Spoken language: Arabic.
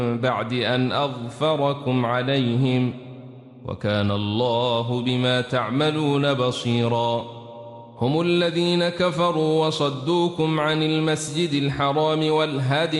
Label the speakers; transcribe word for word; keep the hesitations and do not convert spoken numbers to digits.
Speaker 1: بعد أن أغفركم عليهم وكان الله بما تعملون بصيرا. هم الذين كفروا وصدوكم عن المسجد الحرام والهدي